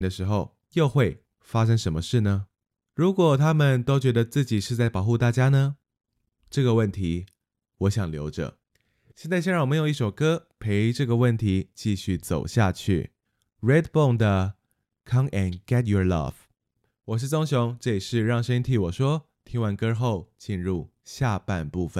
的时候，又会发生什么事呢？如果他们都觉得自己是在保护大家呢？这个问题我想留着。现在先让我们用一首歌陪这个问题继续走下去。Redbone 的 Come and Get Your Love。 我是棕熊，这里是让声音替我说。听完歌后进入下半部分。